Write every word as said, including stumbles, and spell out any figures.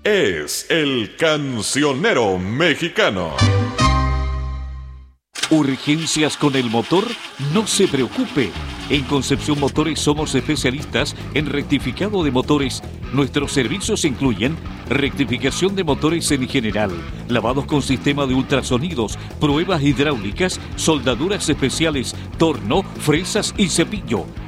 es el Cancionero Mexicano. ¿Urgencias con el motor? No se preocupe. En Concepción Motores somos especialistas en rectificado de motores. Nuestros servicios incluyen rectificación de motores en general, lavados con sistema de ultrasonidos, pruebas hidráulicas, soldaduras especiales, torno, fresas y cepillo.